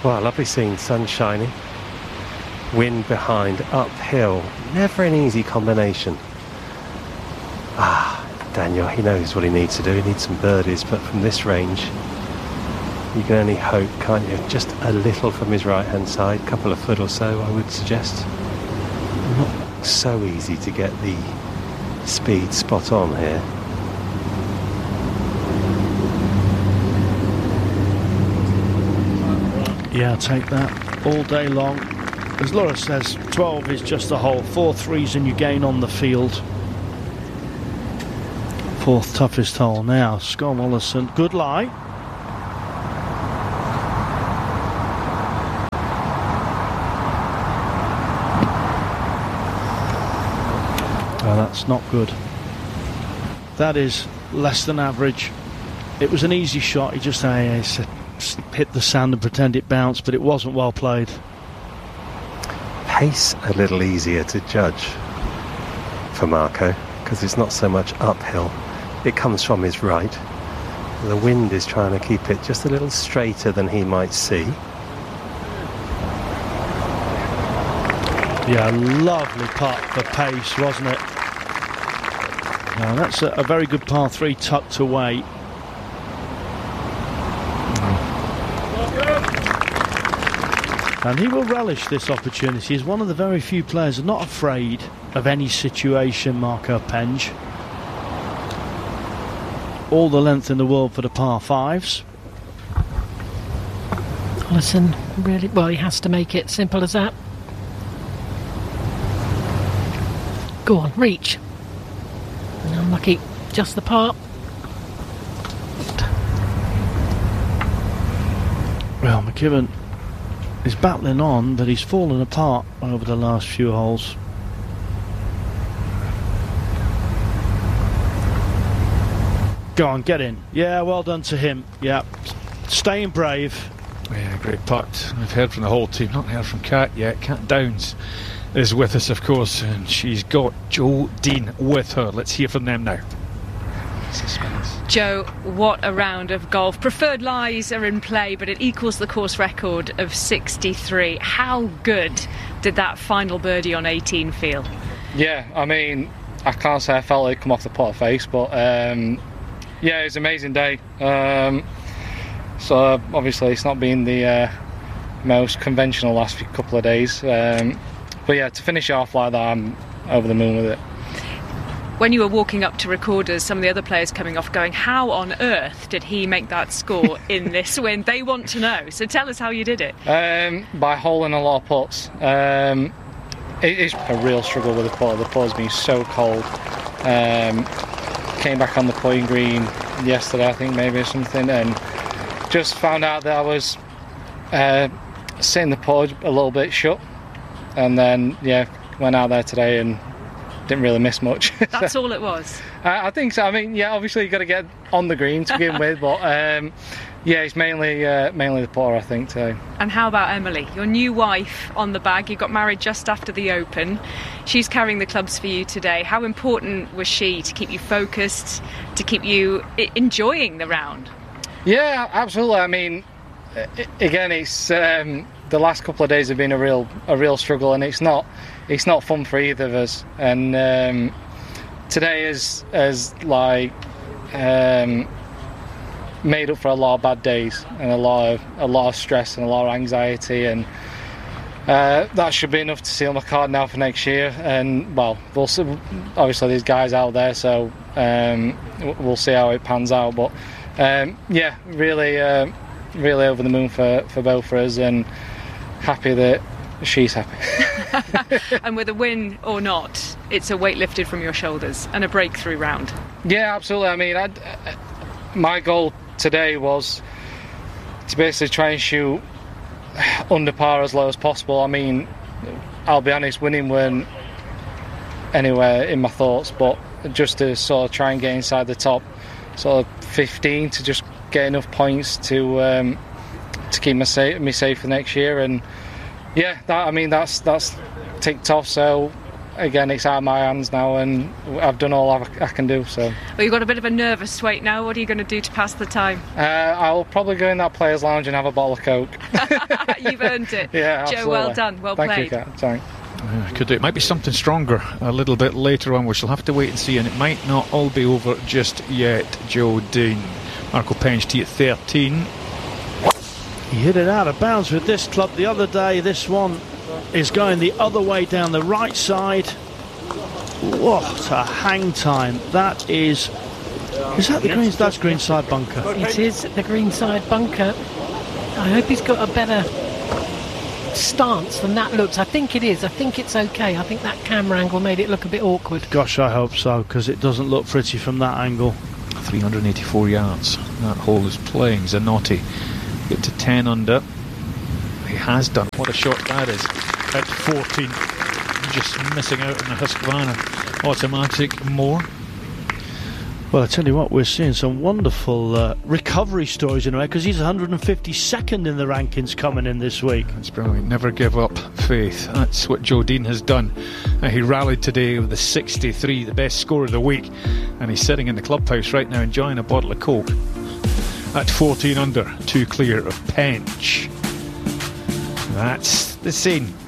Well, lovely scene, sun shining, wind behind, uphill, never an easy combination. Daniel, he knows what he needs to do, he needs some birdies, but from this range, you can only hope, can't you? Just a little from his right-hand side, couple of foot or so, I would suggest. Not so easy to get the speed spot on here. Yeah, take that all day long. As Laura says, 12 is just the hole. 4 threes and you gain on the field. Fourth toughest hole now. Scott Mollison, good lie. Oh, that's not good. That is less than average. It was an easy shot. He just hit the sand and pretend it bounced, but it wasn't well played. Pace a little easier to judge for Marco because it's not so much uphill. It comes from his right. The wind is trying to keep it just a little straighter than he might see. Yeah, lovely putt for pace, wasn't it? Now that's a very good par 3 tucked away. And he will relish this opportunity. He's one of the very few players who are not afraid of any situation, Marco Penge. All the length in the world for the par 5s. Mollison, really, well, he has to make it simple as that. Go on, reach. Unlucky, just the par. Well, McKibben is battling on, but he's fallen apart over the last few holes. Go on, get in. Yeah, well done to him. Yeah, staying brave. Yeah, great putt. We've heard from the whole team, not heard from Kat yet. Kat Downs is with us, of course, and she's got Joe Dean with her. Let's hear from them now. Suspense. Joe, what a round of golf. Preferred lies are in play, but it equals the course record of 63. How good did that final birdie on 18 feel? Yeah, I mean, I can't say I felt it come off the pot of face, but yeah, it was an amazing day. So obviously it's not been the most conventional last couple of days, but yeah, to finish off like that, I'm over the moon with it. When you were walking up to recorders, some of the other players coming off going, how on earth did he make that score in this win? They want to know, so tell us how you did it. By holing a lot of putts. It is a real struggle with the putt. The putt has been so cold. Came back on the putting green yesterday, I think, maybe or something, and just found out that I was sitting the putt a little bit shut, and then yeah, went out there today and didn't really miss much. That's all it was. I think so. I mean, yeah, obviously you got to get on the green to begin with, but yeah, it's mainly the putter, I think, today. And how about Emily, your new wife on the bag? You got married just after the Open. She's carrying the clubs for you today. How important was she to keep you focused, to keep you enjoying the round? Yeah, absolutely. I mean, again, it's the last couple of days have been a real struggle, and it's not fun for either of us. And today is like made up for a lot of bad days and a lot of stress and a lot of anxiety, and that should be enough to seal my card now for next year. And well, we'll see. Obviously there's guys out there, so we'll see how it pans out. But yeah, really over the moon for both of us, and happy that she's happy. And with a win or not, it's a weight lifted from your shoulders and a breakthrough round. Yeah, absolutely. I mean, my goal today was to basically try and shoot under par as low as possible. I mean, I'll be honest, winning weren't anywhere in my thoughts, but just to sort of try and get inside the top sort of 15 to just get enough points to keep me safe for next year. And yeah, that's ticked off. So again, it's out of my hands now, and I've done all I can do. So, Well, you've got a bit of a nervous wait now. What are you going to do to pass the time? I'll probably go in that players' lounge and have a bottle of Coke. You've earned it. Yeah, Joe, absolutely. well done. Well Thank played. you, Kat. Thanks. Could do. It might be something stronger a little bit later on. We shall have to wait and see, and it might not all be over just yet. Joe Dean. Marco Penge tee at 13. He hit it out of bounds with this club the other day. This one is going the other way down the right side. What a hang time. That is that the green? That's greenside bunker. It is the greenside bunker. I hope he's got a better stance than that looks. I think it is. I think it's okay. I think that camera angle made it look a bit awkward. Gosh, I hope so, because it doesn't look pretty from that angle. 384 yards. That hole is playing. Zanotti get to 10 under. He has done. What a shot that is. At 14. Just missing out on the Husqvarna automatic more. Well, I tell you what, we're seeing some wonderful recovery stories in a way, because he's 152nd in the rankings coming in this week. That's brilliant. Never give up faith. That's what Joe Dean has done. He rallied today with the 63, the best score of the week, and he's sitting in the clubhouse right now enjoying a bottle of Coke. At 14 under, 2 clear of Penge. That's the scene.